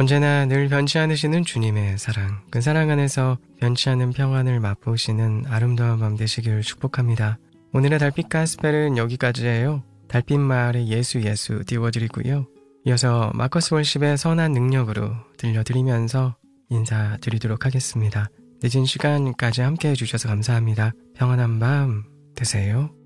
언제나 늘 변치 않으시는 주님의 사랑, 그 사랑 안에서 변치 않는 평안을 맛보시는 아름다운 밤 되시길 축복합니다. 오늘의 달빛 가스펠은 여기까지예요. 달빛 마을의 예수 띄워드리고요. 이어서 마커스 월십의 선한 능력으로 들려드리면서 인사드리도록 하겠습니다. 늦은 시간까지 함께 해주셔서 감사합니다. 평안한 밤 되세요.